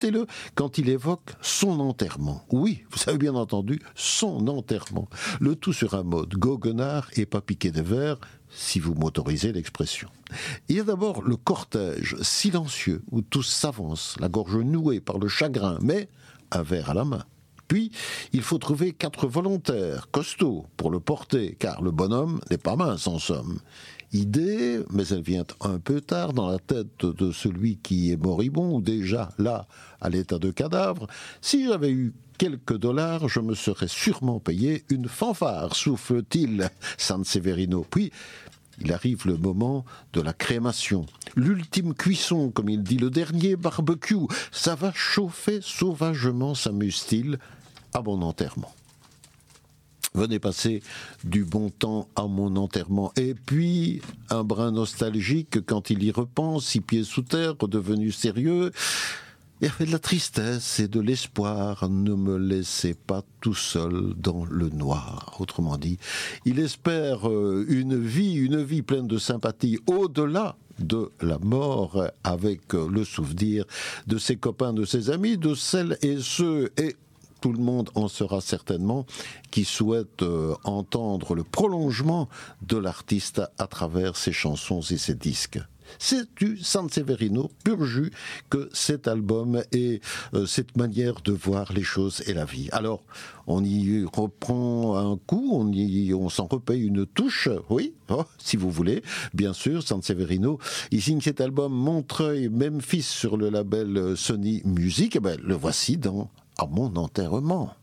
écoutez-le quand il évoque son enterrement. Oui, vous avez bien entendu, son enterrement. Le tout sur un mode goguenard et pas piqué de verre, si vous m'autorisez l'expression. Il y a d'abord le cortège silencieux où tous s'avancent, la gorge nouée par le chagrin, mais un verre à la main. Puis, il faut trouver 4 volontaires, costauds, pour le porter, car le bonhomme n'est pas mince en somme. Idée, mais elle vient un peu tard dans la tête de celui qui est moribond, ou déjà là, à l'état de cadavre. Si j'avais eu quelques dollars, je me serais sûrement payé une fanfare, souffle-t-il, Sanseverino. Puis, il arrive le moment de la crémation. L'ultime cuisson, comme il dit, le dernier barbecue. Ça va chauffer sauvagement, s'amuse-t-il, à mon enterrement. Venez passer du bon temps à mon enterrement. Et puis, un brin nostalgique quand il y repense, 6 pieds sous terre, redevenu sérieux. Il y avait de la tristesse et de l'espoir. Ne me laissez pas tout seul dans le noir. Autrement dit, il espère une vie pleine de sympathie au-delà de la mort, avec le souvenir de ses copains, de ses amis, de celles et ceux, et tout le monde en sera certainement, qui souhaite entendre le prolongement de l'artiste à travers ses chansons et ses disques. C'est du Sanseverino pur jus que cet album et cette manière de voir les choses et la vie. Alors, on y reprend un coup, on s'en repaye une touche, oui, si vous voulez, bien sûr, Sanseverino. Il signe cet album Montreuil-Memphis sur le label Sony Music. Eh ben, le voici dans À mon enterrement.